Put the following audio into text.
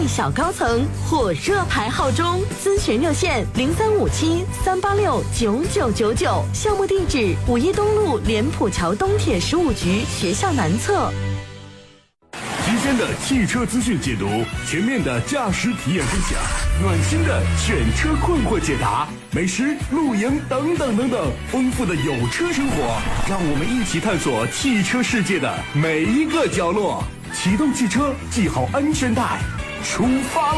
内小高层，火热排号中，咨询热线0357-386-9999，项目地址5一东路莲浦桥东铁15局学校南侧。 新鲜的汽车资讯解读，全面的驾驶体验分享，暖心的选车困惑解答，美食、露营等等等等，丰富的有车生活，让我们一起探索汽车世界的每一个角落。启动汽车，系好安全带，出发了。